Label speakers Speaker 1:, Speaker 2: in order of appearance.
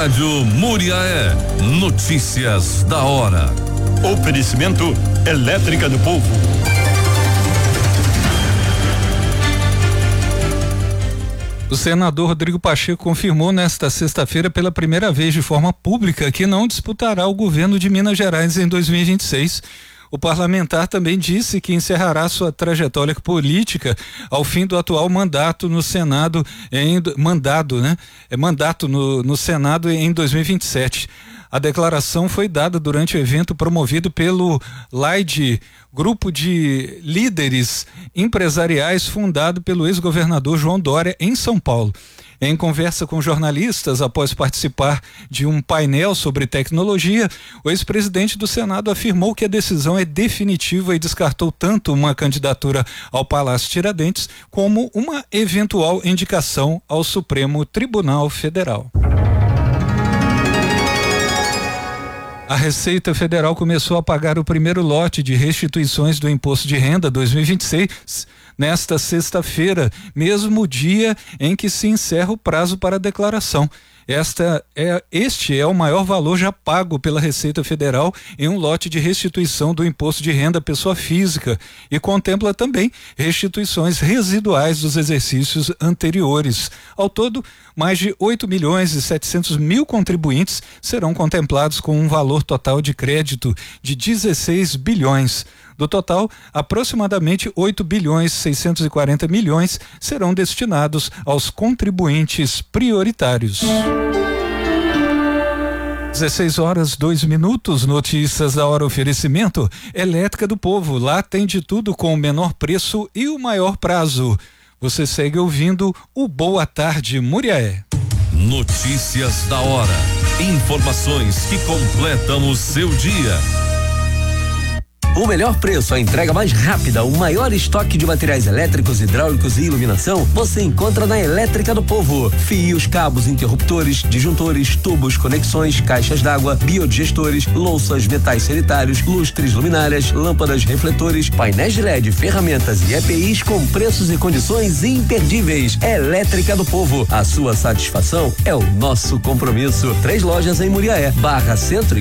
Speaker 1: Rádio Muriaé. Notícias da hora.
Speaker 2: Oferecimento Elétrica do Povo.
Speaker 3: O senador Rodrigo Pacheco confirmou nesta sexta-feira pela primeira vez de forma pública que não disputará o governo de Minas Gerais em 2026. O parlamentar também disse que encerrará sua trajetória política ao fim do atual mandato no Senado, mandato no Senado em 2027. A declaração foi dada durante o evento promovido pelo LAID, grupo de líderes empresariais fundado pelo ex-governador João Dória em São Paulo. Em conversa com jornalistas, após participar de um painel sobre tecnologia, o ex-presidente do Senado afirmou que a decisão é definitiva e descartou tanto uma candidatura ao Palácio Tiradentes como uma eventual indicação ao Supremo Tribunal Federal. A Receita Federal começou a pagar o primeiro lote de restituições do Imposto de Renda 2026 nesta sexta-feira, mesmo dia em que se encerra o prazo para a declaração. Este é o maior valor já pago pela Receita Federal em um lote de restituição do Imposto de Renda à pessoa física e contempla também restituições residuais dos exercícios anteriores. Ao todo, mais de 8.700.000 contribuintes serão contemplados com um valor total de crédito de 16 bilhões. Do total, aproximadamente 8.640 bilhões serão destinados aos contribuintes prioritários. 16h02, notícias da hora, oferecimento Elétrica do Povo. Lá tem de tudo com o menor preço e o maior prazo. Você segue ouvindo o Boa Tarde Muriaé.
Speaker 1: Notícias da hora. Informações que completam o seu dia.
Speaker 4: O melhor preço, a entrega mais rápida, o maior estoque de materiais elétricos, hidráulicos e iluminação, você encontra na Elétrica do Povo. Fios, cabos, interruptores, disjuntores, tubos, conexões, caixas d'água, biodigestores, louças, metais sanitários, lustres, luminárias, lâmpadas, refletores, painéis de LED, ferramentas e EPIs com preços e condições imperdíveis. Elétrica do Povo, a sua satisfação é o nosso compromisso. 3 lojas em Muriaé, Barra Centro e